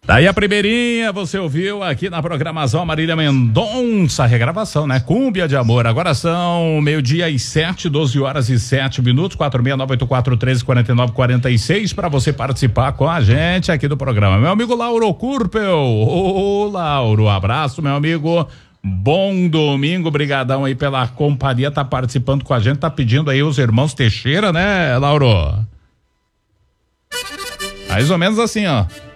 Daí a primeirinha você ouviu aqui na programação Marília Mendonça, regravação, né? Cúmbia de Amor. Agora são 12h07, 12h07, 46984134946 para você participar com a gente aqui do programa. Meu amigo Lauro Kurpel. Ô, Lauro, abraço, meu amigo. Bom domingo, brigadão aí pela companhia, tá participando com a gente, tá pedindo aí os irmãos Teixeira, né, Lauro? Mais ou menos assim, ó.